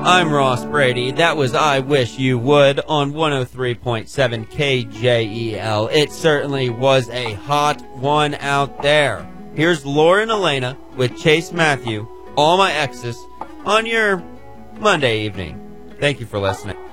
I'm Ross Brady. That was I Wish You Would on 103.7 KJEL. It certainly was a hot one out there. Here's Lauren Elena with Chase Matthew, All My Exes, on your Monday evening. Thank you for listening.